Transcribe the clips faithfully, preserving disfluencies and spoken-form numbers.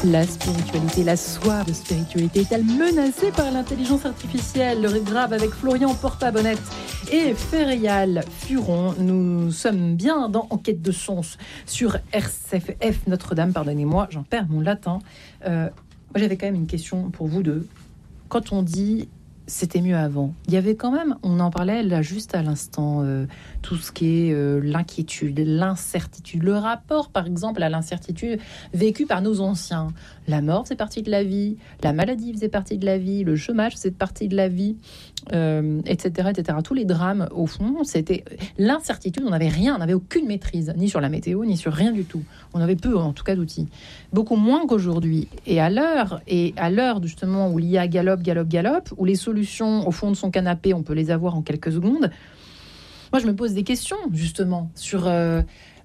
La spiritualité, la soif de spiritualité est-elle menacée par l'intelligence artificielle? Le grave avec Florian Porta-Bonnette et Ferial Furon. Nous sommes bien dans Enquête de sens sur R C F Notre-Dame. Pardonnez-moi, j'en perds mon latin. Euh, moi, j'avais quand même une question pour vous deux. Quand on dit c'était mieux avant, il y avait quand même, on en parlait là juste à l'instant, euh, tout ce qui est euh, l'inquiétude, l'incertitude, le rapport par exemple à l'incertitude vécue par nos anciens. La mort faisait partie de la vie, la maladie faisait partie de la vie, le chômage faisait partie de la vie, euh, et cetera, et cetera. Tous les drames, au fond, c'était l'incertitude. On n'avait rien, on n'avait aucune maîtrise, ni sur la météo, ni sur rien du tout. On avait peu, en tout cas, d'outils. Beaucoup moins qu'aujourd'hui. Et à l'heure, et à l'heure justement où l'I A galope, galope, galope, où les solutions au fond de son canapé, on peut les avoir en quelques secondes. Moi, je me pose des questions, justement, sur, euh,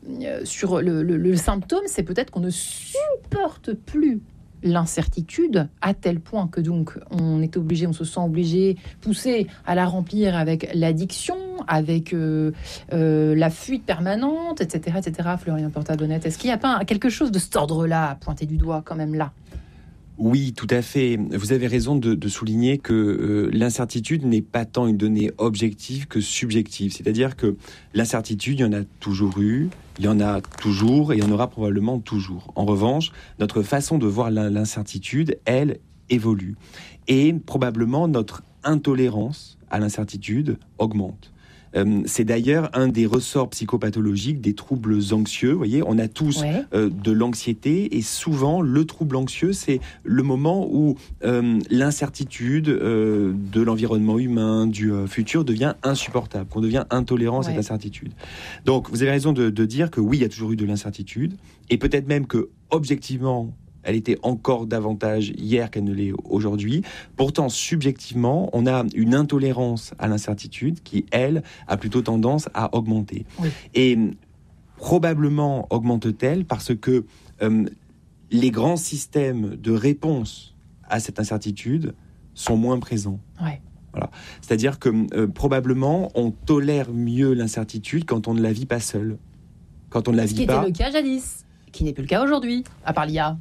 sur le, le, le symptôme. C'est peut-être qu'on ne supporte plus l'incertitude à tel point que donc on est obligé, on se sent obligé, poussé à la remplir avec l'addiction, avec euh, euh, la fuite permanente, et cetera, et cetera. Florian Porta-Bonnette, est-ce qu'il n'y a pas quelque chose de cet ordre-là à pointer du doigt quand même là? Oui, tout à fait. Vous avez raison de, de souligner que euh, l'incertitude n'est pas tant une donnée objective que subjective. C'est-à-dire que l'incertitude, il y en a toujours eu, il y en a toujours et il y en aura probablement toujours. En revanche, notre façon de voir l'incertitude, elle, évolue. Et probablement notre intolérance à l'incertitude augmente. Euh, c'est d'ailleurs un des ressorts psychopathologiques des troubles anxieux. Vous voyez, on a tous ouais. euh, de l'anxiété et souvent le trouble anxieux, c'est le moment où euh, l'incertitude euh, de l'environnement humain, du euh, futur devient insupportable, qu'on devient intolérant à ouais. cette incertitude. Donc, vous avez raison de, de dire que oui, il y a toujours eu de l'incertitude et peut-être même que objectivement, elle était encore davantage hier qu'elle ne l'est aujourd'hui. Pourtant, subjectivement, on a une intolérance à l'incertitude qui, elle, a plutôt tendance à augmenter. Oui. Et probablement augmente-t-elle parce que euh, les grands systèmes de réponse à cette incertitude sont moins présents. Ouais. Voilà. C'est-à-dire que euh, probablement, on tolère mieux l'incertitude quand on ne la vit pas seul. Quand on ne la vit pas... Ce qui était le cas jadis. Qui n'est plus le cas aujourd'hui, à part l'I A.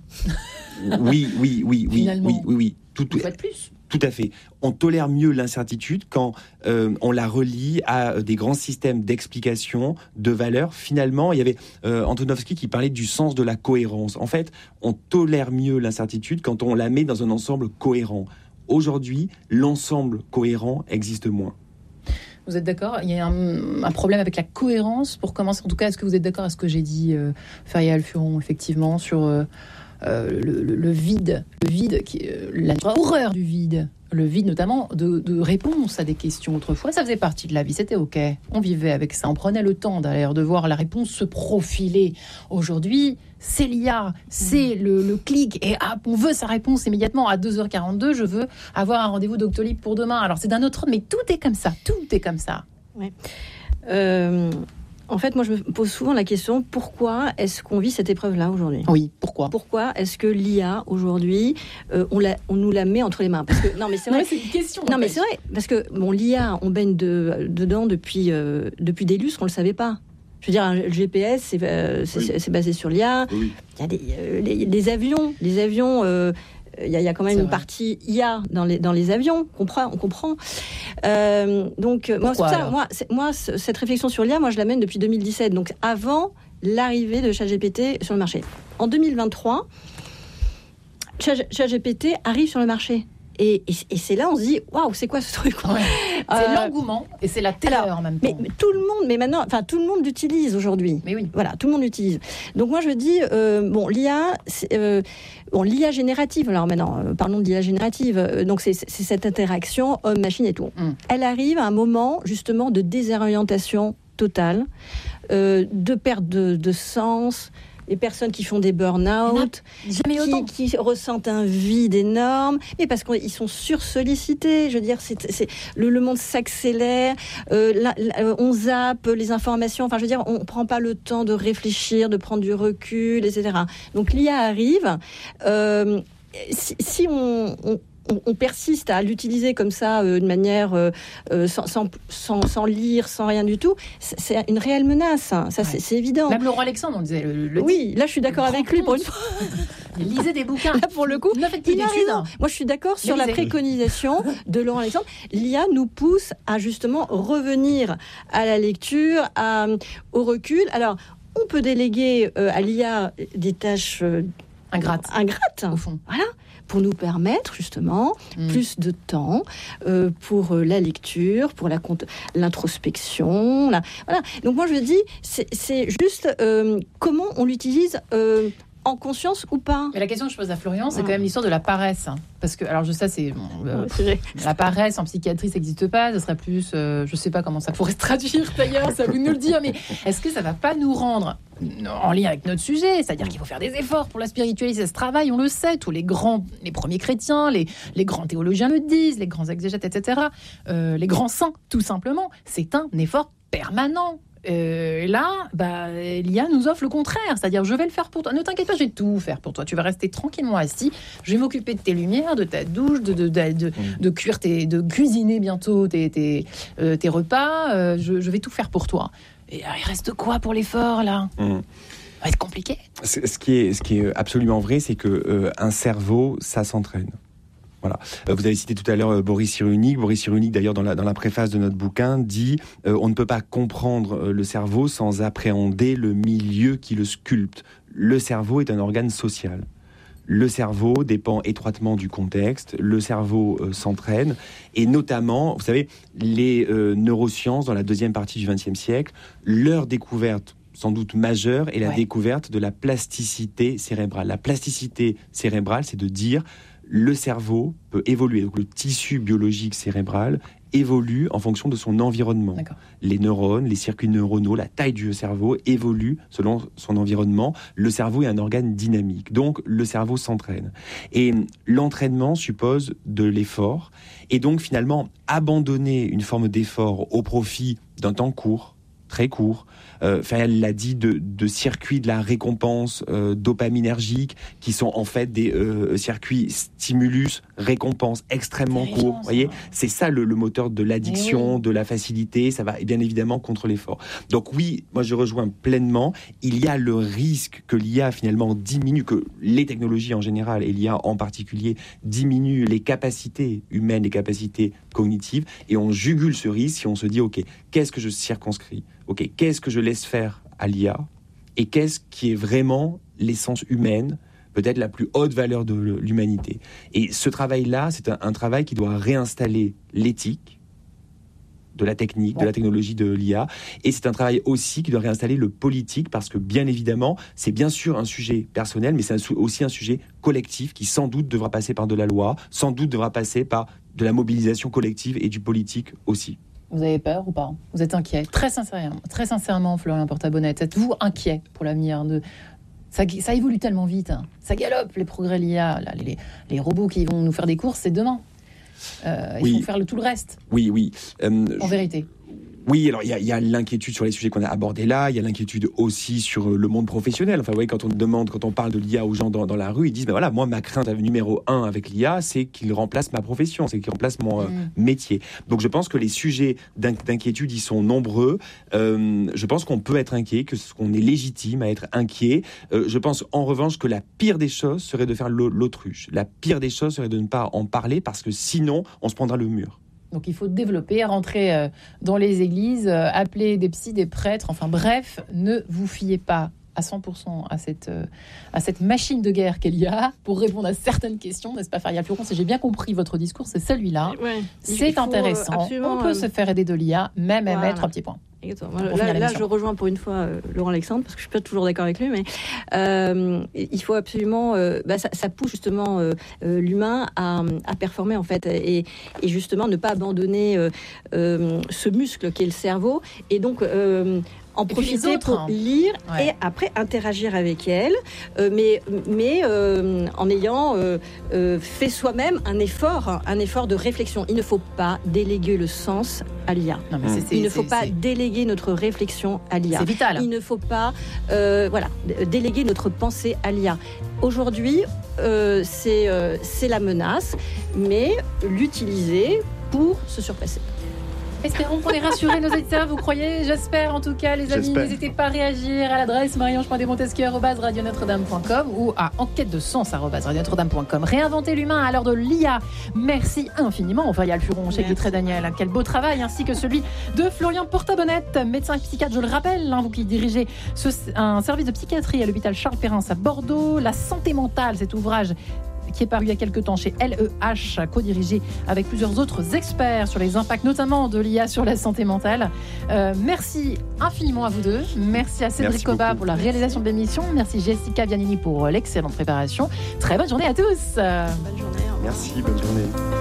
Oui, oui, oui, oui, Finalement, oui, oui, oui. Tout, tout, de plus. Tout à fait. On tolère mieux l'incertitude quand euh, on la relie à des grands systèmes d'explication, de valeurs. Finalement, il y avait euh, Antonovsky qui parlait du sens de la cohérence. En fait, on tolère mieux l'incertitude quand on la met dans un ensemble cohérent. Aujourd'hui, l'ensemble cohérent existe moins. Vous êtes d'accord? Il y a un, un problème avec la cohérence pour commencer. En tout cas, est-ce que vous êtes d'accord avec ce que j'ai dit, euh, Ferial Furon, effectivement, sur euh, euh, le, le, le vide, le vide, qui, euh, la horreur du vide, le vide notamment de, de réponse à des questions. Autrefois, ça faisait partie de la vie, c'était ok. On vivait avec ça, on prenait le temps d'ailleurs de voir la réponse se profiler. Aujourd'hui, c'est l'I A, c'est le, le clic, et ah, on veut sa réponse immédiatement. À deux heures quarante-deux, je veux avoir un rendez-vous Doctolib pour demain. Alors c'est d'un autre ordre, mais tout est comme ça, tout est comme ça. Ouais. Euh, en fait, moi je me pose souvent la question, pourquoi est-ce qu'on vit cette épreuve-là aujourd'hui ? Oui, pourquoi ? Pourquoi est-ce que l'I A aujourd'hui, euh, on, la, on nous la met entre les mains ? Parce que, non mais c'est vrai. Non, c'est une question. Non mais c'est vrai, parce que bon, l'I A, on baigne de, dedans depuis, euh, depuis des lustres, on ne le savait pas. Je veux dire, le G P S, c'est, euh, c'est, oui. c'est basé sur l'I A. Oui. Il y a des, euh, les, les avions, les avions. Euh, il y, a, il y a quand même c'est une vrai. partie I A dans les dans les avions. On comprend, on comprend. Euh, donc moi, c'est ça, moi, c'est, moi, cette réflexion sur l'I A, moi, je l'amène depuis deux mille dix-sept. Donc avant l'arrivée de ChatGPT sur le marché. En deux mille vingt-trois, ChatGPT arrive sur le marché. Et, et, et c'est là on se dit waouh, c'est quoi ce truc ? Ouais. C'est euh, l'engouement et c'est la terreur alors, en même temps. Mais, mais tout le monde, mais maintenant, enfin tout le monde l'utilise aujourd'hui. Mais oui. Voilà, tout le monde l'utilise. Donc moi je dis euh, bon l'I A, c'est, euh, bon l'I A générative. Alors maintenant euh, parlons de l'I A générative. Euh, donc c'est, c'est cette interaction homme-machine et tout. Mm. Elle arrive à un moment justement de désorientation totale, euh, de perte de, de sens. Les personnes qui font des burn-out, qui, qui ressentent un vide énorme, mais parce qu'ils sont sursollicités. Je veux dire, c'est, c'est, le, le monde s'accélère, euh, la, la, on zappe les informations. Enfin, je veux dire, on ne prend pas le temps de réfléchir, de prendre du recul, et cetera. Donc, l'I A arrive. Euh, si, si on... on on persiste à l'utiliser comme ça, euh, de manière euh, sans, sans, sans, sans lire, sans rien du tout, c'est une réelle menace. Ça, ouais. c'est, c'est évident. Même Laurent Alexandre, on disait. Le, le oui, là, je suis d'accord avec lui pour une fois. Lisez des bouquins. Là, pour le coup, ne faites plus il a d'études. raison. Moi, je suis d'accord sur Lisez. la préconisation de Laurent Alexandre. L'I A nous pousse à justement revenir à la lecture, à, au recul. Alors, on peut déléguer euh, à l'I A des tâches euh, ingrates, ingrates, au fond. Voilà. Pour nous permettre justement mmh. plus de temps euh, pour euh, la lecture, pour la compte, l'introspection. La, voilà. Donc moi je dis, c'est, c'est juste euh, comment on l'utilise euh, en conscience ou pas. Mais la question que je pose à Florian, c'est ah. quand même l'histoire de la paresse. Parce que, alors je sais, c'est, bon, euh, ouais, la paresse en psychiatrie, ça n'existe pas. Ce serait plus, euh, je ne sais pas comment ça pourrait se traduire d'ailleurs, ça vous nous le dire. Mais est-ce que ça ne va pas nous rendre en lien avec notre sujet, c'est-à-dire qu'il faut faire des efforts pour la spiritualité, ça se travaille, on le sait. Tous les grands, les premiers chrétiens, les, les grands théologiens le disent, les grands exégètes, et cetera. Euh, les grands saints, tout simplement. C'est un effort permanent. Euh, là, bah, l'I A nous offre le contraire, c'est-à-dire je vais le faire pour toi. Ne t'inquiète pas, je vais tout faire pour toi. Tu vas rester tranquillement assis. Je vais m'occuper de tes lumières, de ta douche, de de de, de, de cuire tes, de cuisiner bientôt tes tes, euh, tes repas. Euh, je, je vais tout faire pour toi. Et alors, il reste quoi pour l'effort là ? mmh. Ça va être compliqué. Ce qui est ce qui est absolument vrai, c'est que euh, un cerveau, ça s'entraîne. Voilà. Vous avez cité tout à l'heure Boris Cyrulnik. Boris Cyrulnik, d'ailleurs, dans la, dans la préface de notre bouquin, dit euh, on ne peut pas comprendre le cerveau sans appréhender le milieu qui le sculpte. Le cerveau est un organe social. Le cerveau dépend étroitement du contexte. Le cerveau euh, s'entraîne. Et notamment, vous savez, les euh, neurosciences, dans la deuxième partie du vingtième siècle, leur découverte sans doute majeure est la ouais. découverte de la plasticité cérébrale. La plasticité cérébrale, c'est de dire le cerveau peut évoluer. Donc le tissu biologique cérébral évolue en fonction de son environnement. D'accord. Les neurones, les circuits neuronaux, la taille du cerveau évolue selon son environnement. Le cerveau est un organe dynamique. Donc le cerveau s'entraîne. Et l'entraînement suppose de l'effort. Et donc finalement, abandonner une forme d'effort au profit d'un temps court, très court, euh, Fayal l'a dit, de, de circuits de la récompense euh, dopaminergique, qui sont en fait des euh, circuits stimulus, récompense extrêmement courts. Vous voyez, c'est ça le, le moteur de l'addiction, oui. de la facilité, ça va bien évidemment contre l'effort. Donc oui, moi je rejoins pleinement, il y a le risque que l'I A finalement diminue, que les technologies en général, et l'I A en particulier, diminuent les capacités humaines, les capacités cognitives, et on jugule ce risque si on se dit, ok, qu'est-ce que je circonscris ? Ok, qu'est-ce que je laisse faire à l'I A et qu'est-ce qui est vraiment l'essence humaine, peut-être la plus haute valeur de l'humanité. Et ce travail-là, c'est un, un travail qui doit réinstaller l'éthique de la technique, de la technologie de l'I A, et c'est un travail aussi qui doit réinstaller le politique, parce que bien évidemment, c'est bien sûr un sujet personnel, mais c'est un, aussi un sujet collectif qui sans doute devra passer par de la loi, sans doute devra passer par de la mobilisation collective et du politique aussi. Vous avez peur ou pas ? Vous êtes inquiet ? Très sincèrement, très sincèrement, Florian Porta-Bonnette, êtes-vous inquiet pour l'avenir de... ça, ça évolue tellement vite, hein. Ça galope, les progrès de l'I A, là, les, les robots qui vont nous faire des courses, c'est demain. Euh, oui. Il faut faire le, tout le reste. Oui, oui. Euh, en je... vérité. Oui, alors il y, y a l'inquiétude sur les sujets qu'on a abordés là, il y a l'inquiétude aussi sur le monde professionnel. Enfin, vous voyez, quand on demande, quand on parle de l'I A aux gens dans, dans la rue, ils disent, ben voilà, moi, ma crainte numéro un avec l'I A, c'est qu'il remplace ma profession, c'est qu'il remplace mon euh, mmh. métier. Donc je pense que les sujets d'inquiétude, ils sont nombreux. Euh, je pense qu'on peut être inquiet, que qu'on est légitime à être inquiet. Euh, je pense en revanche que la pire des choses serait de faire l'autruche. La pire des choses serait de ne pas en parler, parce que sinon, on se prendra le mur. Donc il faut développer, rentrer euh, dans les églises, euh, appeler des psys, des prêtres, enfin bref, ne vous fiez pas à cent pour cent à cette, euh, à cette machine de guerre qu'elle y a pour répondre à certaines questions, n'est-ce pas Farial Florent ? Si j'ai bien compris votre discours, c'est celui-là. Ouais, c'est intéressant. On peut euh... se faire aider de l'I A, même à voilà. mettre trois petits points. Là, là je rejoins pour une fois euh, Laurent Alexandre, parce que je suis pas toujours d'accord avec lui, mais euh, il faut absolument, euh, bah, ça, ça pousse justement euh, euh, l'humain à, à performer en fait, et, et justement ne pas abandonner euh, euh, ce muscle qui est le cerveau, et donc euh, en profiter autres, pour hein. lire ouais. et après interagir avec elle, euh, mais, mais euh, en ayant euh, euh, fait soi-même un effort, un effort de réflexion. Il ne faut pas déléguer le sens à l'I A. Non, mais c'est, c'est, Il ne faut c'est, pas c'est... déléguer notre réflexion à l'I A. C'est vital. Il ne faut pas euh, voilà, déléguer notre pensée à l'I A. Aujourd'hui, euh, c'est, euh, c'est la menace, mais l'utiliser pour se surpasser. Espérons qu'on ait rassuré nos auditeurs, vous croyez? J'espère en tout cas, les amis. J'espère. N'hésitez pas à réagir à l'adresse mariange point desmontesquieu arobase radio notre dame point com ou à enquête de sens arobase radio notre dame point com. Réinventer l'humain à l'heure de l'I A. Merci infiniment, Ferial Furon, chez Guitry Daniel. Quel beau travail, ainsi que celui de Florian Porta-Bonnette, médecin et psychiatre, je le rappelle, hein, vous qui dirigez ce, un service de psychiatrie à l'hôpital Charles Perrin à Bordeaux. La santé mentale, cet ouvrage qui est paru il y a quelques temps chez L E H, co-dirigé avec plusieurs autres experts sur les impacts notamment de l'I A sur la santé mentale. Euh, merci infiniment à vous deux. Merci à Cédric Coba pour la réalisation de l'émission. Merci Jessica Vianini pour l'excellente préparation. Très bonne journée à tous. Bonne journée. Merci, bonne journée.